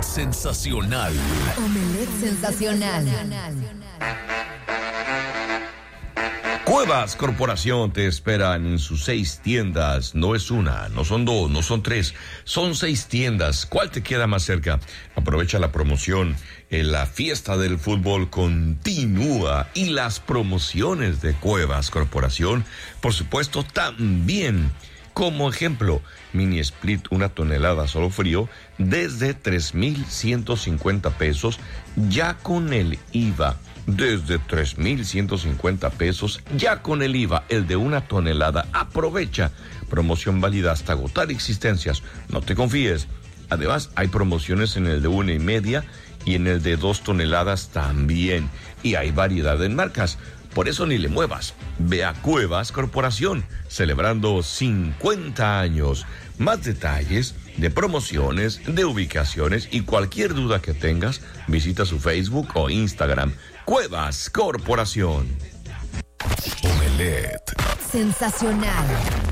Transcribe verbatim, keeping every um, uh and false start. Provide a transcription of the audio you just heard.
sensacional. Omelette sensacional. Cuevas Corporación te esperan en sus seis tiendas. No es una, no son dos, no son tres, son seis tiendas. ¿Cuál te queda más cerca? Aprovecha la promoción. En la fiesta del fútbol continúa y las promociones de Cuevas Corporación, por supuesto, también. Como ejemplo, mini split una tonelada solo frío desde tres mil ciento cincuenta pesos ya con el I V A. Desde tres mil ciento cincuenta pesos ya con el I V A, el de una tonelada. Aprovecha. Promoción válida hasta agotar existencias. No te confíes. Además, hay promociones en el de una y media y en el de dos toneladas también. Y hay variedad en marcas. Por eso ni le muevas. Ve a Cuevas Corporación, celebrando cincuenta años. Más detalles de promociones, de ubicaciones y cualquier duda que tengas, visita su Facebook o Instagram. Cuevas Corporación. Omelette. Sensacional.